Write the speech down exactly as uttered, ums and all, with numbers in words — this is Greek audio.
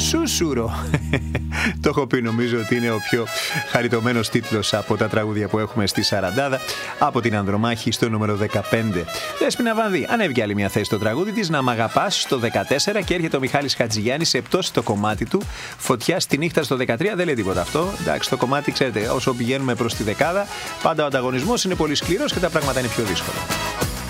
Σούσουρο. Το έχω πει, νομίζω ότι είναι ο πιο χαριτωμένος τίτλος από τα τραγούδια που έχουμε στη Σαραντάδα. Από την Ανδρομάχη στο νούμερο δεκαπέντε. Δέσποινα Βανδύ ανέβηκε άλλη μια θέση στο τραγούδι της, Να Μ' Αγαπάς, στο δεκατέσσερα, και έρχεται ο Μιχάλης Χατζηγιάννης σε πτώση το κομμάτι του. Φωτιά στη νύχτα στο δεκατρία, δεν λέει τίποτα αυτό. Εντάξει, το κομμάτι, ξέρετε, όσο πηγαίνουμε προς τη δεκάδα, πάντα ο ανταγωνισμός είναι πολύ σκληρός και τα πράγματα είναι πιο δύσκολα.